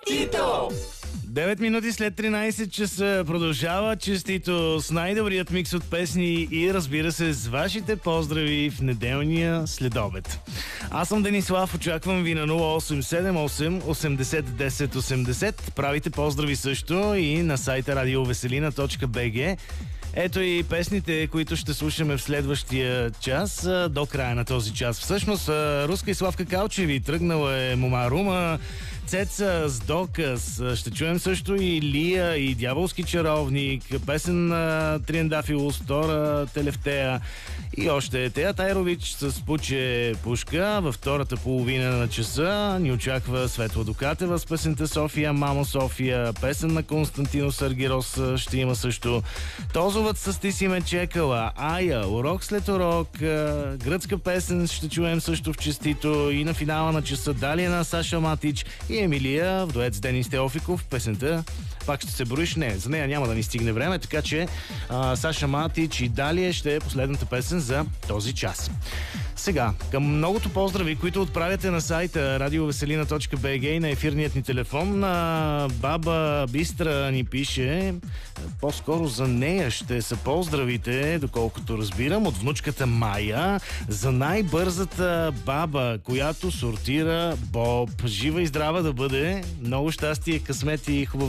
Честито! 9 минути след 13 часа продължава Честито с най-добрият микс от песни и разбира се с вашите поздрави в неделния следобед. Аз съм Денислав, очаквам ви на 0878 80 10 80. Правите поздрави също и на сайта radiovеселина.bg. Ето и песните, които ще слушаме в следващия час, до края на този час. Всъщност, Руска и Славка Калчеви, тръгнала е Мома Рума, Цеца с Доказ. Ще чуем също и Лия и Дяволски чаровник, песен на Триендафил, Стора Телефтея и още Тея Тайрович с Пуче Пушка. Във втората половина на часа ни очаква Светла Докатева с песента София, Мамо София, песен на Константино Саргирос ще има също. Тозовът с Ти си ме чекала, Ая, урок след урок, гръцка песен ще чуем също в Честито и на финала на часа Далия на Саша Матич и Емилия в дует с Денис Теофиков. Песента Пак ще се броиш. Не, за нея няма да ни стигне време, така че Саша Матич и Далия ще е последната песен за този час. Сега, към многото поздрави, които отправяте на сайта radiovеселина.bg и на ефирният ни телефон, баба Бистра ни пише, по-скоро за нея ще са поздравите, доколкото разбирам, от внучката Майя за най-бързата баба, която сортира боб. Жива и здрава да бъде, много щастие, късмет и хубав